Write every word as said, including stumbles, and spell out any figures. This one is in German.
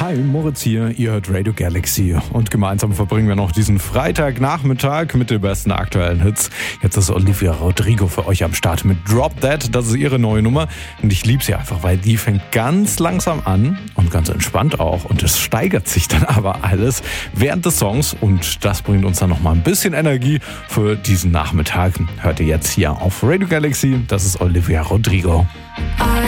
Hi, Moritz hier, ihr hört Radio Galaxy und gemeinsam verbringen wir noch diesen Freitagnachmittag mit den besten aktuellen Hits. Jetzt ist Olivia Rodrigo für euch am Start mit Drop That, das ist ihre neue Nummer und ich liebe sie einfach, weil die fängt ganz langsam an und ganz entspannt auch und es steigert sich dann aber alles während des Songs und das bringt uns dann nochmal ein bisschen Energie für diesen Nachmittag. Hört ihr jetzt hier auf Radio Galaxy, das ist Olivia Rodrigo. I